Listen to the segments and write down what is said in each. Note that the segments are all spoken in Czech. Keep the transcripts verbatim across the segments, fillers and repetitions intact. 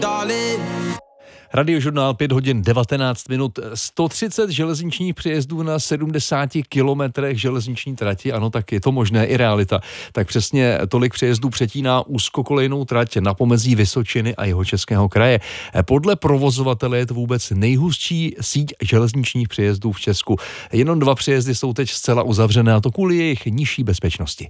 darling. Radiožurnál pět hodin devatenáct minut, sto třicet železničních přejezdů na sedmdesáti kilometrech železniční trati, ano, tak je to možné i realita. Tak přesně tolik přejezdů přetíná úzkokolejnou trať na pomezí Vysočiny a Jihočeského kraje. Podle provozovatele je to vůbec nejhustší síť železničních přejezdů v Česku. Jenom dva přejezdy jsou teď zcela uzavřené, a to kvůli jejich nižší bezpečnosti.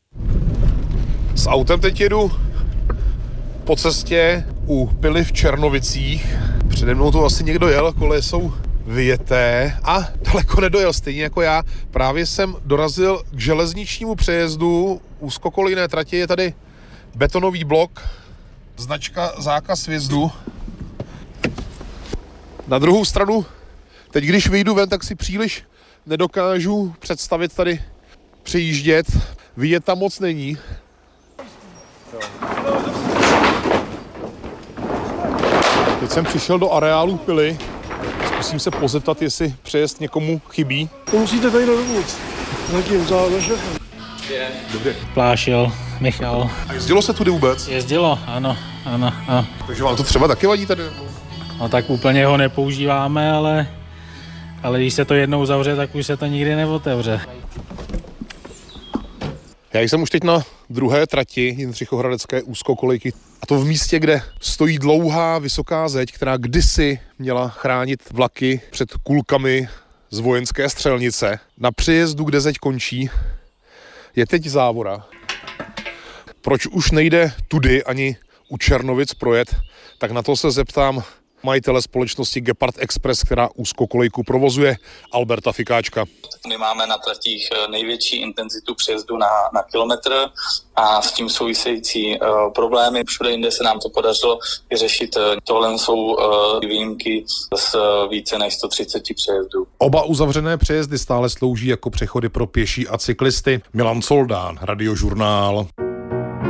S autem teď jedu po cestě u Pily v Černovicích. Přede mnou to asi někdo jel, koleje jsou vyjeté a daleko nedojel, stejně jako já. Právě jsem dorazil k železničnímu přejezdu úzkokolejné trati. Je tady betonový blok, značka zákaz vjezdu. Na druhou stranu, teď když vyjdu ven, tak si příliš nedokážu představit tady přejíždět. Vyjet tam moc není. Teď jsem přišel do areálu Pily. Zkusím se pozeptat, jestli přejezd někomu chybí. To musíte tady dovnitř. Zatím za, za šefem. Dobře. Plášil, Michal. A jezdilo se tudy vůbec? Jezdilo, ano, ano, ano. Takže vám to třeba taky vadí tady? No tak úplně ho nepoužíváme, ale, ale když se to jednou zavře, tak už se to nikdy neotevře. Já jsem už teď na druhé trati Jindřichohradecké úzkokolejky. A to v místě, kde stojí dlouhá vysoká zeď, která kdysi měla chránit vlaky před kulkami z vojenské střelnice. Na přejezdu, kde zeď končí, je teď závora. Proč už nejde tudy ani u Černovic projet, tak na to se zeptám majitele společnosti Gepard Express, která úzkokolejku provozuje, Alberta Fikáčka. My máme na tratích největší intenzitu přejezdu na, na kilometr a s tím související uh, problémy. Všude jinde se nám to podařilo vyřešit. Tohle jsou uh, výjimky z uh, více než sto třicet přejezdů. Oba uzavřené přejezdy stále slouží jako přechody pro pěší a cyklisty. Milan Soldán, Radiožurnál.